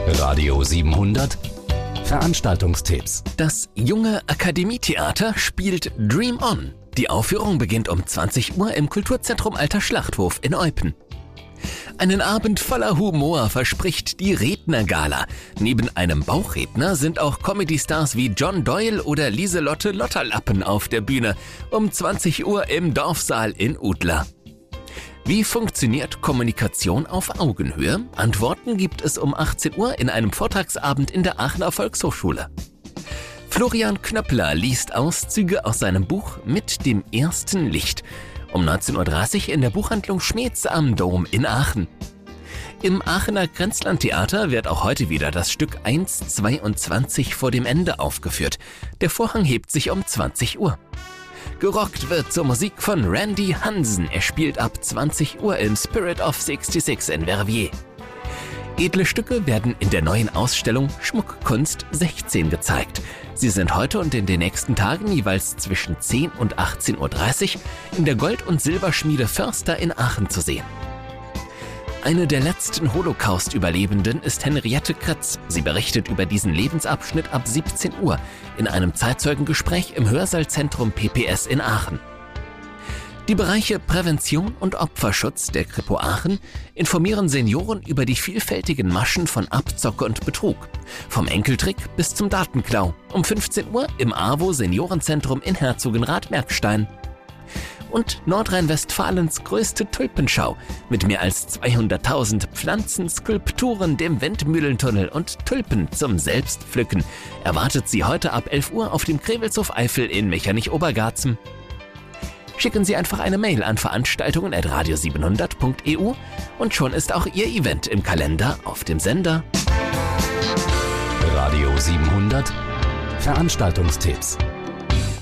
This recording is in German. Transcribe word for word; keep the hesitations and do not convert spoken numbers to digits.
Radio siebenhundert Veranstaltungstipps. Das Junge Akademietheater spielt Dream On. Die Aufführung beginnt um zwanzig Uhr im Kulturzentrum Alter Schlachthof in Eupen. Einen Abend voller Humor verspricht die Rednergala. Neben einem Bauchredner sind auch Comedy-Stars wie John Doyle oder Lieselotte Lotterlappen auf der Bühne um zwanzig Uhr im Dorfsaal in Udler. Wie funktioniert Kommunikation auf Augenhöhe? Antworten gibt es um achtzehn Uhr in einem Vortragsabend in der Aachener Volkshochschule. Florian Knöppler liest Auszüge aus seinem Buch Mit dem ersten Licht. Um neunzehn Uhr dreißig in der Buchhandlung Schmeetz am Dom in Aachen. Im Aachener Grenzlandtheater wird auch heute wieder das Stück eins zweiundzwanzig vor dem Ende aufgeführt. Der Vorhang hebt sich um zwanzig Uhr. Gerockt wird zur Musik von Randy Hansen. Er spielt ab zwanzig Uhr im Spirit of sechsundsechzig in Verviers. Edle Stücke werden in der neuen Ausstellung Schmuckkunst sechzehn gezeigt. Sie sind heute und in den nächsten Tagen jeweils zwischen zehn und achtzehn Uhr dreißig in der Gold- und Silberschmiede Förster in Aachen zu sehen. Eine der letzten Holocaust-Überlebenden ist Henriette Kretz. Sie berichtet über diesen Lebensabschnitt ab siebzehn Uhr in einem Zeitzeugengespräch im Hörsaalzentrum P P S in Aachen. Die Bereiche Prävention und Opferschutz der Kripo Aachen informieren Senioren über die vielfältigen Maschen von Abzocke und Betrug. Vom Enkeltrick bis zum Datenklau. Um fünfzehn Uhr im AWO Seniorenzentrum in Herzogenrath-Merkstein. Und Nordrhein-Westfalens größte Tulpenschau mit mehr als zweihunderttausend Pflanzen, Skulpturen, dem Windmühlentunnel und Tulpen zum Selbstpflücken erwartet Sie heute ab elf Uhr auf dem Krewelshof Eifel in Mechernich-Obergarzen. Schicken Sie einfach eine Mail an veranstaltungen at radio siebenhundert punkt e u und schon ist auch Ihr Event im Kalender auf dem Sender. Radio siebenhundert Veranstaltungstipps.